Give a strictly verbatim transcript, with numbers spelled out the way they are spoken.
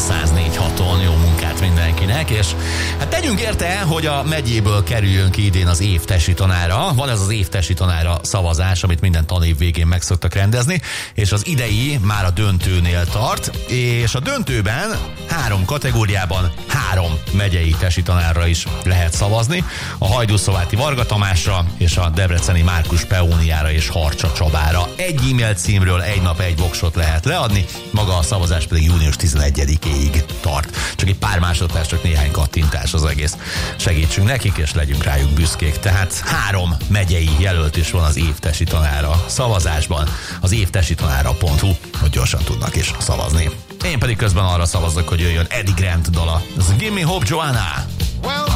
száz négy haton. Jó munkát mindenkinek, és hát tegyünk érte, hogy a megyéből kerüljön ki idén az év tesi tanára. Van ez az év tesi tanára szavazás, amit minden tanév végén meg szoktak rendezni, és az idei már a döntőnél tart, és a döntőben három kategóriában három megyei tesi tanárra is lehet szavazni. A Hajdúszováti Varga Tamásra és a debreceni Márkus Peóniára és Harcsa Csabára. Egy e-mail címről egy nap egy voksot lehet leadni, maga a szavazás pedig június tizenegyedikéig tart. Csak egy pár másodperc, csak néhány kattintás az egész. Segítsünk nekik, és legyünk rájuk büszkék. Tehát három megyei jelölt is van az évtesi tanára szavazásban. Az évtesitanára pont hu, hogy gyorsan tudnak is szavazni. Én pedig közben arra szavazok, hogy jöjjön Eddie Grant dala. Ez Gimme Hope Joanna.